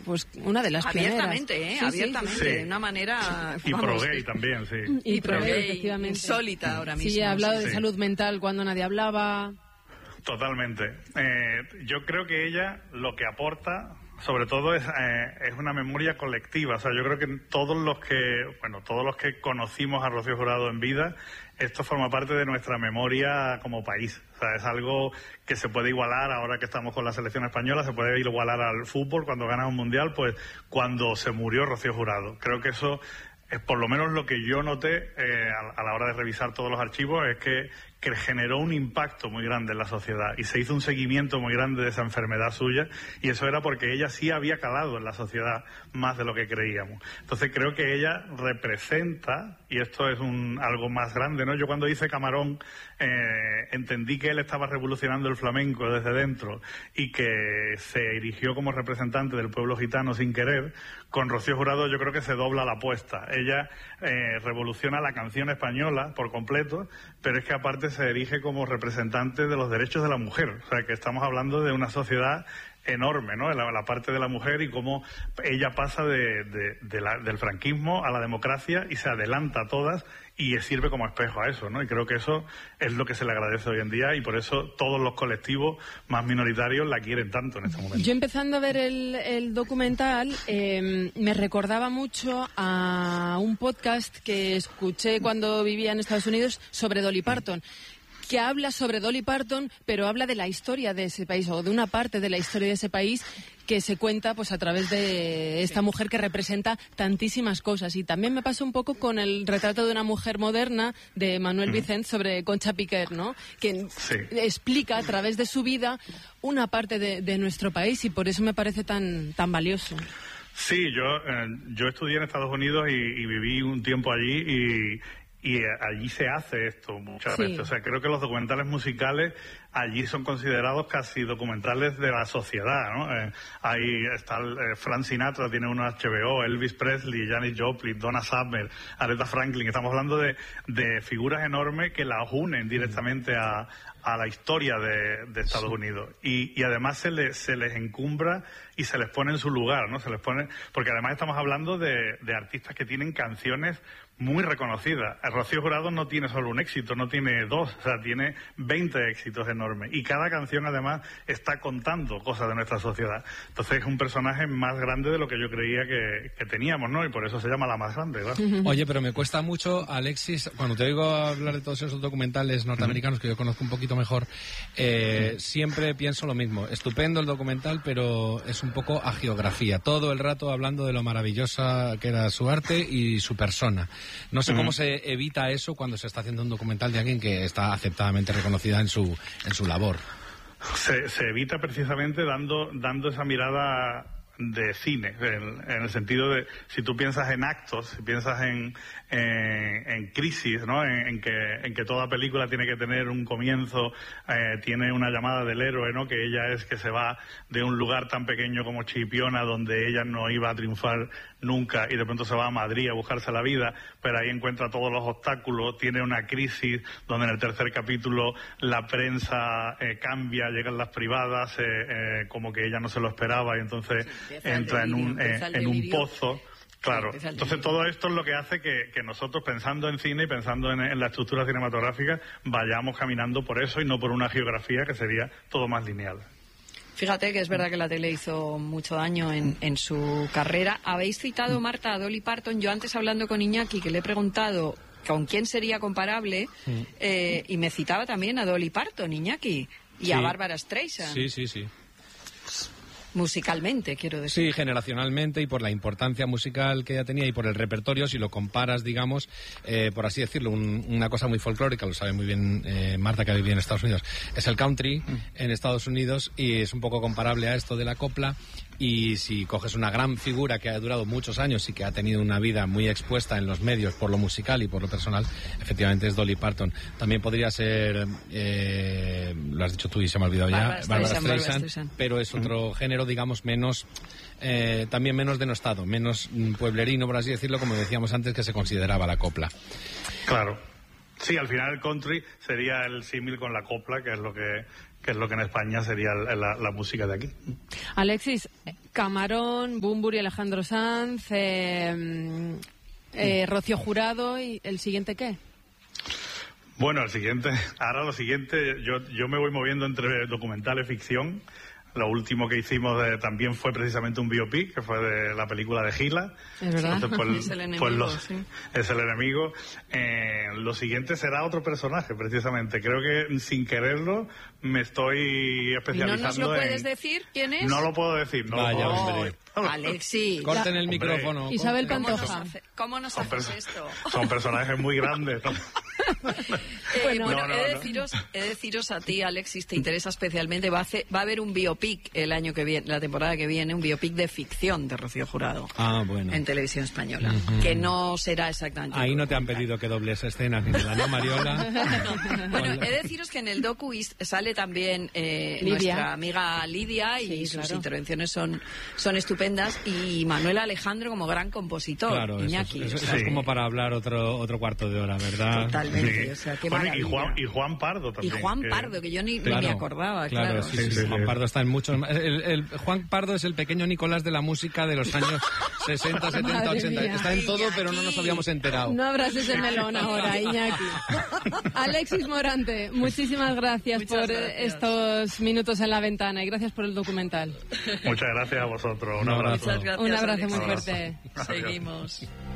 pues una de las abiertamente, abiertamente, de una manera... Y pro-gay también, sí. Y pro-gay, efectivamente. Insólita ahora mismo. Sí, ha hablado de salud mental cuando nadie hablaba. Totalmente. Yo creo que ella lo que aporta, sobre todo, es una memoria colectiva. O sea, yo creo que todos los que conocimos a Rocío Jurado en vida, esto forma parte de nuestra memoria como país. O sea, es algo que se puede igualar ahora que estamos con la selección española, se puede igualar al fútbol cuando ganas un mundial, pues cuando se murió Rocío Jurado. Creo que eso es por lo menos lo que yo noté a la hora de revisar todos los archivos, es que generó un impacto muy grande en la sociedad y se hizo un seguimiento muy grande de esa enfermedad suya, y eso era porque ella sí había calado en la sociedad más de lo que creíamos. Entonces creo que ella representa, y esto es algo más grande, ¿no? Yo cuando hice Camarón entendí que él estaba revolucionando el flamenco desde dentro y que se erigió como representante del pueblo gitano sin querer. Con Rocío Jurado yo creo que se dobla la apuesta. Ella revoluciona la canción española por completo, pero es que aparte se erige como representante de los derechos de la mujer. O sea, que estamos hablando de una sociedad enorme, ¿no? La parte de la mujer y cómo ella pasa del franquismo a la democracia y se adelanta a todas y sirve como espejo a eso, ¿no? Y creo que eso es lo que se le agradece hoy en día, y por eso todos los colectivos más minoritarios la quieren tanto en este momento. Yo empezando a ver el documental me recordaba mucho a un podcast que escuché cuando vivía en Estados Unidos sobre Dolly Parton, que habla sobre Dolly Parton, pero habla de la historia de ese país, o de una parte de la historia de ese país que se cuenta pues a través de esta mujer que representa tantísimas cosas. Y también me pasó un poco con el retrato de una mujer moderna de Manuel Vicent sobre Concha Piquer, ¿no? Que explica a través de su vida una parte de nuestro país, y por eso me parece tan valioso. Sí, yo estudié en Estados Unidos y viví un tiempo allí, y allí se hace esto muchas veces. O sea, creo que los documentales musicales allí son considerados casi documentales de la sociedad, ¿no? Ahí está Frank Sinatra, tiene uno HBO, Elvis Presley, Janis Joplin, Donna Summer, Aretha Franklin. Estamos hablando de figuras enormes que las unen directamente a la historia de Estados Unidos. Y además se les encumbra y se les pone en su lugar, ¿no? Se les pone, porque además estamos hablando de artistas que tienen canciones muy reconocidas. Rocío Jurado no tiene solo un éxito, no tiene dos, o sea, tiene 20 éxitos enormes. Y cada canción, además, está contando cosas de nuestra sociedad. Entonces es un personaje más grande de lo que yo creía que teníamos, ¿no? Y por eso se llama la más grande, ¿verdad? Oye, pero me cuesta mucho, Alexis, cuando te oigo hablar de todos esos documentales norteamericanos que yo conozco un poquito mejor, siempre pienso lo mismo. Estupendo el documental, pero es un poco agiografía. Todo el rato hablando de lo maravillosa que era su arte y su persona. No sé cómo se evita eso cuando se está haciendo un documental de alguien que está aceptadamente reconocida en su labor. Se evita precisamente dando esa mirada de cine, en el sentido de, si tú piensas en actos, si piensas en crisis, ¿no? En que toda película tiene que tener un comienzo, tiene una llamada del héroe, ¿no? Que ella es que se va de un lugar tan pequeño como Chipiona, donde ella no iba a triunfar nunca, y de pronto se va a Madrid a buscarse la vida, pero ahí encuentra todos los obstáculos, tiene una crisis donde en el tercer capítulo la prensa cambia, llegan las privadas, como que ella no se lo esperaba, y entonces entra en un pozo. Claro, entonces todo esto es lo que hace que nosotros, pensando en cine y pensando en la estructura cinematográfica, vayamos caminando por eso y no por una geografía que sería todo más lineal. Fíjate que es verdad que la tele hizo mucho daño en su carrera. Habéis citado, Marta, a Dolly Parton. Yo antes, hablando con Iñaki, que le he preguntado con quién sería comparable, y me citaba también a Dolly Parton, Iñaki, y a Bárbara Streisand. Sí. Musicalmente, quiero decir. Sí, generacionalmente, y por la importancia musical que ella tenía y por el repertorio, si lo comparas, digamos, por así decirlo, una cosa muy folclórica, lo sabe muy bien Marta, que ha vivido en Estados Unidos, es el country en Estados Unidos, y es un poco comparable a esto de la copla. Y si coges una gran figura que ha durado muchos años y que ha tenido una vida muy expuesta en los medios por lo musical y por lo personal, efectivamente es Dolly Parton. También podría ser, lo has dicho tú y se me ha olvidado ya, Bárbara Streisand, pero es otro género, digamos, menos, también menos denostado, menos pueblerino, por así decirlo, como decíamos antes, que se consideraba la copla. Claro. Sí, al final el country sería el símil con la copla, que es lo que que es lo que en España sería la música de aquí. Alexis, Camarón, Bunbury, Alejandro Sanz, Rocío Jurado, ¿y el siguiente qué? Bueno, lo siguiente, yo me voy moviendo entre documentales, ficción. Lo último que hicimos también fue precisamente un biopic, que fue de la película de Gila. Es verdad. Es el enemigo, sí. Es el enemigo. Lo siguiente será otro personaje, precisamente. Creo que sin quererlo me estoy especializando. ¿Y no nos lo puedes decir quién es? No lo puedo decir. No Vaya, lo puedo hombre. decir. Alexis. Corten el micrófono. Isabel ¿Cómo Pantoja. ¿Cómo nos haces esto? Son personajes muy grandes, ¿no? He de deciros a ti, Alexis, te interesa especialmente, va a haber un biopic el año que viene, la temporada que viene, un biopic de ficción de Rocío Jurado. Bueno. En Televisión Española, que no será exactamente. Ahí no te han pedido que dobles escenas ni de la no Mariola. No. Bueno, he de deciros que en el docu sale también nuestra amiga Lidia y sus intervenciones son estupendas, y Manuel Alejandro como gran compositor. Claro, Iñaki. eso es como para hablar otro cuarto de hora, ¿verdad? Totalmente. Sí. O sea, qué Bueno, maravilla. y Juan Pardo también. Y Juan Pardo, que yo ni me acordaba, claro. Sí, Juan Pardo está en muchos... Juan Pardo es el pequeño Nicolás de la música de los años 60, 70, Madre 80. mía. Está en todo, Iñaki. pero no nos habíamos enterado. No abras ese melón ahora, Iñaki. Alexis Morante, muchísimas gracias por estos minutos en la ventana y gracias por el documental. Muchas gracias a vosotros. Un Un abrazo. Muchas gracias, Un abrazo Alexis. muy fuerte. Seguimos.